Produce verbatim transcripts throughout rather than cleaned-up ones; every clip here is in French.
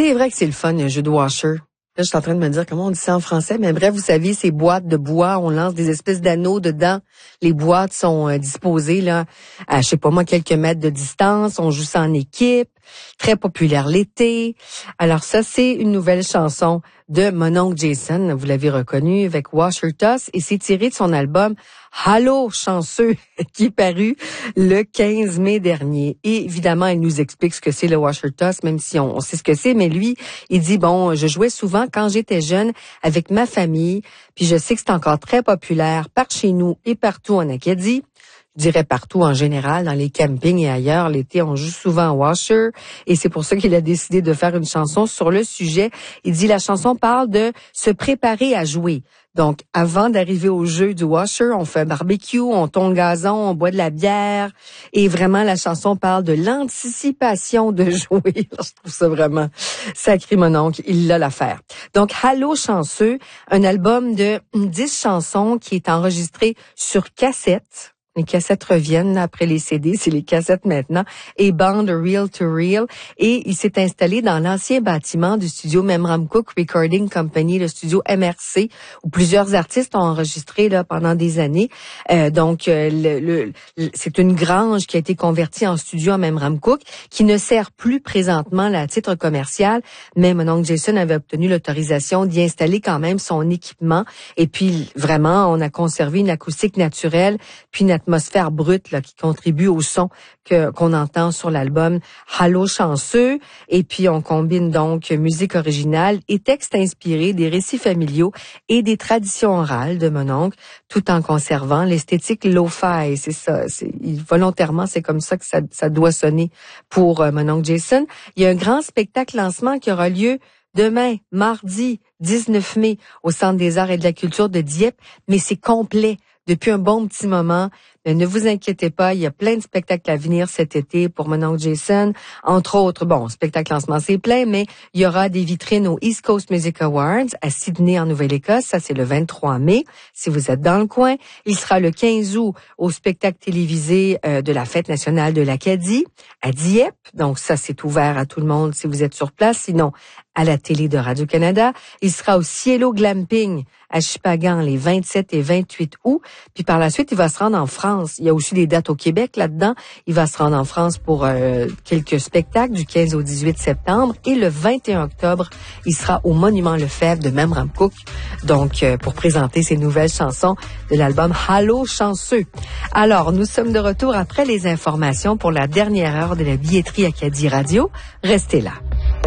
C'est vrai que c'est le fun, un jeu de washer. Là, je suis en train de me dire comment on dit ça en français, mais bref, vous savez, ces boîtes de bois, on lance des espèces d'anneaux dedans. Les boîtes sont euh, disposées là, à, je sais pas moi, quelques mètres de distance. On joue ça en équipe. Très populaire l'été. Alors ça, c'est une nouvelle chanson de mon oncle Jason. Vous l'avez reconnu avec Washer Toss et c'est tiré de son album Allô chanceux qui est paru le quinze mai dernier. Et évidemment, il nous explique ce que c'est le Washer Toss, même si on, on sait ce que c'est. Mais lui, il dit, bon, je jouais souvent quand j'étais jeune avec ma famille. Puis je sais que c'est encore très populaire par chez nous et partout en Acadie. Je dirais partout en général, dans les campings et ailleurs. L'été, on joue souvent au washer et c'est pour ça qu'il a décidé de faire une chanson sur le sujet. Il dit la chanson parle de se préparer à jouer. Donc, avant d'arriver au jeu du washer, on fait un barbecue, on tourne le gazon, on boit de la bière et vraiment la chanson parle de l'anticipation de jouer. Je trouve ça vraiment sacré, mon oncle. Il l'a l'affaire. Donc, Allô chanceux, un album de dix chansons qui est enregistré sur cassette. Les cassettes reviennent après les C D, c'est les cassettes maintenant, et bande Reel to Reel. Et il s'est installé dans l'ancien bâtiment du studio Memram Cook Recording Company, le studio M R C, où plusieurs artistes ont enregistré là pendant des années. Euh, donc, euh, le, le, le, c'est une grange qui a été convertie en studio à Memram Cook, qui ne sert plus présentement là, à titre commercial, mais mon oncle Jason avait obtenu l'autorisation d'y installer quand même son équipement. Et puis, vraiment, on a conservé une acoustique naturelle, puis une atmosphère brute là qui contribue au son que qu'on entend sur l'album Allô chanceux. Et puis on combine donc musique originale et textes inspirés des récits familiaux et des traditions orales de mon oncle, tout en conservant l'esthétique lo-fi. C'est ça, c'est volontairement c'est comme ça que ça, ça doit sonner pour euh, mon oncle Jason. Il y a un grand spectacle lancement qui aura lieu demain, mardi dix-neuf mai, au Centre des arts et de la culture de Dieppe, mais c'est complet depuis un bon petit moment. Mais ne vous inquiétez pas, il y a plein de spectacles à venir cet été pour mon oncle Jason. Entre autres, bon, spectacle lancement, c'est plein, mais il y aura des vitrines au East Coast Music Awards à Sydney, en Nouvelle-Écosse. Ça, c'est le vingt-trois mai, si vous êtes dans le coin. Il sera le quinze août au spectacle télévisé euh, de la Fête nationale de l'Acadie à Dieppe. Donc, ça, c'est ouvert à tout le monde si vous êtes sur place. Sinon, à la télé de Radio-Canada. Il sera au Cielo Glamping à Chipagan les vingt-sept et vingt-huit août. Puis par la suite, il va se rendre en France. Il y a aussi des dates au Québec là-dedans. Il va se rendre en France pour euh, quelques spectacles du quinze au dix-huit septembre. Et le vingt et un octobre, il sera au Monument Lefebvre de Memram Cook. Donc, euh, pour présenter ses nouvelles chansons de l'album Allô chanceux. Alors, nous sommes de retour après les informations pour la dernière heure de la billetterie Acadie Radio. Restez là.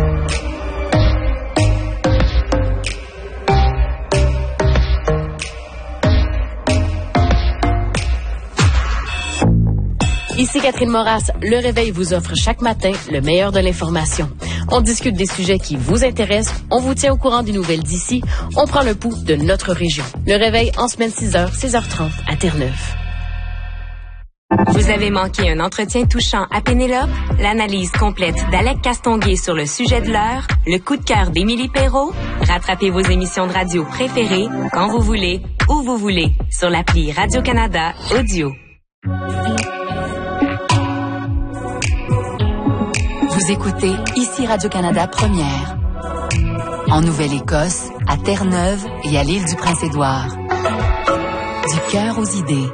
Ici Catherine Moras, Le Réveil vous offre chaque matin le meilleur de l'information. On discute des sujets qui vous intéressent, on vous tient au courant des nouvelles d'ici, on prend le pouls de notre région. Le Réveil en semaine six heures, seize heures trente à Terre-Neuve. Vous avez manqué un entretien touchant à Pénélope? L'analyse complète d'Alec Castonguay sur le sujet de l'heure? Le coup de cœur d'Émilie Perrault? Rattrapez vos émissions de radio préférées quand vous voulez, où vous voulez, sur l'appli Radio-Canada Audio. Vous écoutez ici Radio-Canada Première. En Nouvelle-Écosse, à Terre-Neuve et à l'île du Prince-Édouard. Du cœur aux idées.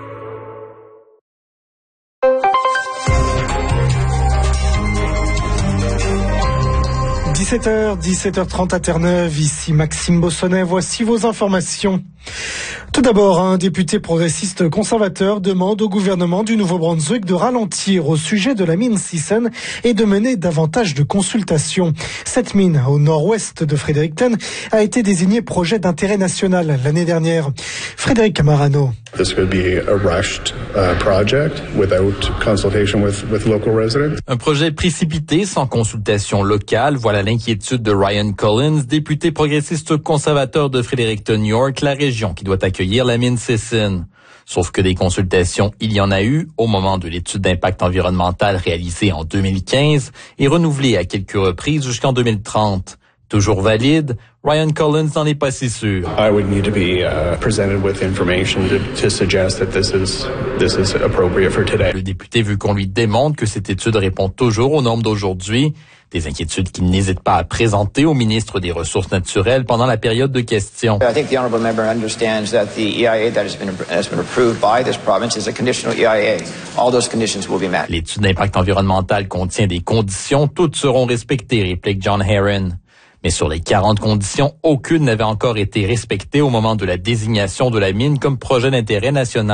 dix-sept heures, dix-sept heures trente à Terre-Neuve, ici Maxime Bossonnet, voici vos informations. Tout d'abord, un député progressiste conservateur demande au gouvernement du Nouveau-Brunswick de ralentir au sujet de la mine Sisson et de mener davantage de consultations. Cette mine, au nord-ouest de Fredericton, a été désignée projet d'intérêt national l'année dernière. Frédéric Camarano. This could be a rushed uh, project without consultation with, with local residents. Un projet précipité sans consultation locale, voilà l'inquiétude de Ryan Collins, député progressiste conservateur de Fredericton, York, la région qui doit accueillir la mine Sisson. Sauf que des consultations, il y en a eu au moment de l'étude d'impact environnemental réalisée en deux mille quinze et renouvelée à quelques reprises jusqu'en deux mille trente. Toujours valide, Ryan Collins n'en est pas si sûr. I would need to be uh, presented with information to, to suggest that this is this is appropriate for today. Le député veut qu'on lui démontre que cette étude répond toujours aux normes d'aujourd'hui, des inquiétudes qu'il n'hésite pas à présenter au ministre des Ressources naturelles pendant la période de questions. I think the honourable member understands that the E I A that has been has been approved by this province is a conditional E I A. All those conditions will be met. L'étude d'impact environnemental contient des conditions, toutes seront respectées, réplique John Herron. Mais sur les quarante conditions, aucune n'avait encore été respectée au moment de la désignation de la mine comme projet d'intérêt national.